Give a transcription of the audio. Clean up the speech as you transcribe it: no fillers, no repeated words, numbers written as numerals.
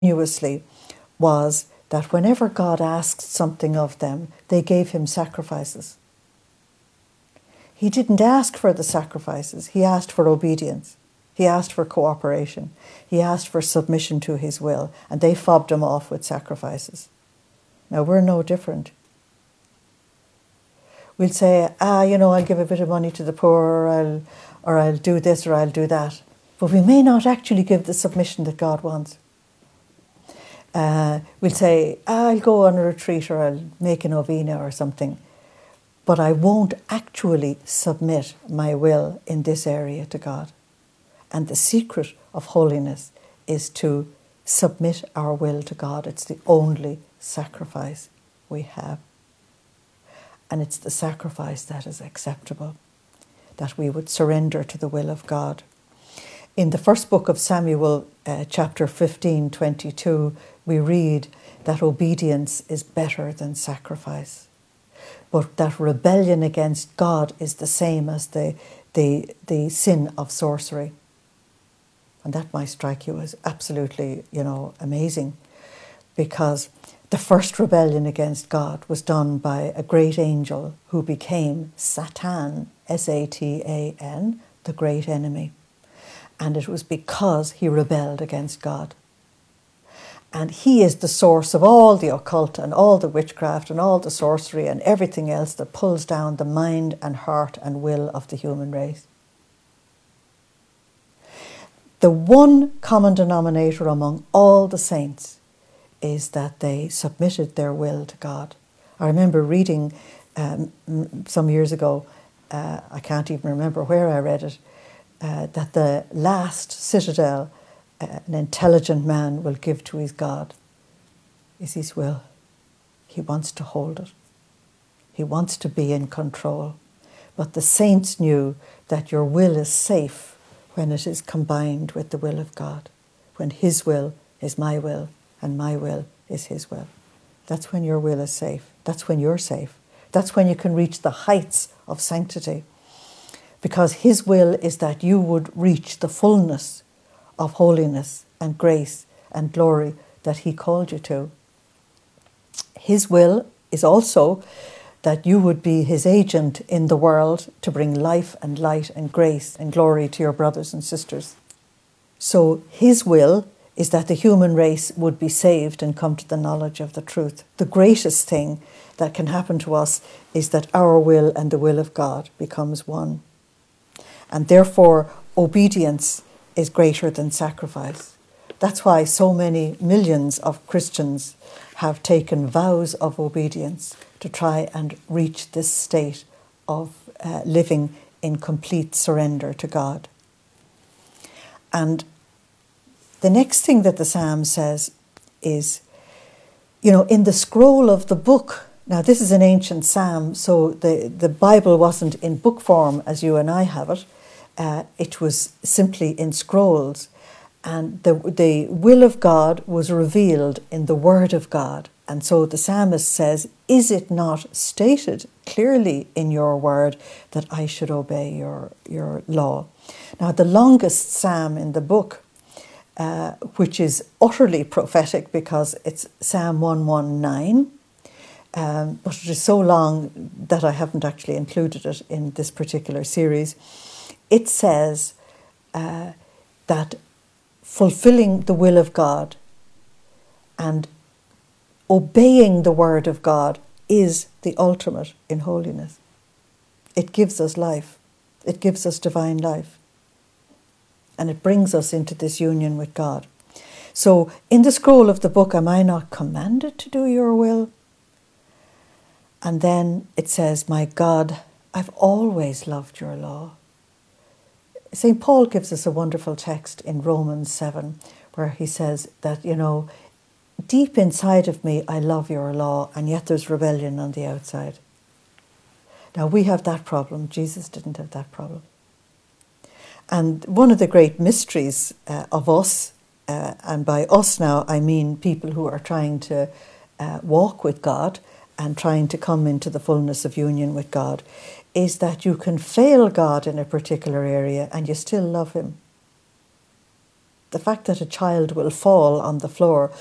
continuously was that whenever God asked something of them, they gave him sacrifices. He didn't ask for the sacrifices, he asked for obedience. He asked for cooperation. He asked for submission to his will, and they fobbed him off with sacrifices. Now, we're no different. We'll say, I'll give a bit of money to the poor, or I'll do this, or I'll do that. But we may not actually give the submission that God wants. We'll say, I'll go on a retreat, or I'll make a novena or something. But I won't actually submit my will in this area to God. And the secret of holiness is to submit our will to God. It's the only sacrifice we have. And it's the sacrifice that is acceptable, that we would surrender to the will of God. In the first book of Samuel, chapter 15:22, we read that obedience is better than sacrifice, but that rebellion against God is the same as the sin of sorcery. And that might strike you as absolutely, amazing, because the first rebellion against God was done by a great angel who became Satan, Satan, the great enemy. And it was because he rebelled against God. And he is the source of all the occult and all the witchcraft and all the sorcery and everything else that pulls down the mind and heart and will of the human race. The one common denominator among all the saints is that they submitted their will to God. I remember reading some years ago, I can't even remember where I read it, that the last citadel an intelligent man will give to his God is his will. He wants to hold it. He wants to be in control. But the saints knew that your will is safe when it is combined with the will of God, when his will is my will and my will is his will. That's when your will is safe. That's when you're safe. That's when you can reach the heights of sanctity, because his will is that you would reach the fullness of holiness and grace and glory that he called you to. His will is also that you would be his agent in the world to bring life and light and grace and glory to your brothers and sisters. So his will is that the human race would be saved and come to the knowledge of the truth. The greatest thing that can happen to us is that our will and the will of God becomes one. And therefore, obedience is greater than sacrifice. That's why so many millions of Christians have taken vows of obedience to try and reach this state of living in complete surrender to God. And the next thing that the Psalm says is, in the scroll of the book, now this is an ancient Psalm, so the Bible wasn't in book form as you and I have it. It was simply in scrolls. And the will of God was revealed in the Word of God. And so the psalmist says, is it not stated clearly in your word that I should obey your law? Now, the longest psalm in the book, which is utterly prophetic because it's Psalm 119, but it is so long that I haven't actually included it in this particular series. It says that fulfilling the will of God and obeying the word of God is the ultimate in holiness. It gives us life. It gives us divine life. And it brings us into this union with God. So in the scroll of the book, am I not commanded to do your will? And then it says, my God, I've always loved your law. St. Paul gives us a wonderful text in Romans 7 where he says that, deep inside of me, I love your law, and yet there's rebellion on the outside. Now, we have that problem. Jesus didn't have that problem. And one of the great mysteries of us, and by us now I mean people who are trying to walk with God and trying to come into the fullness of union with God, is that you can fail God in a particular area and you still love him. the fact that a child will fall on the floor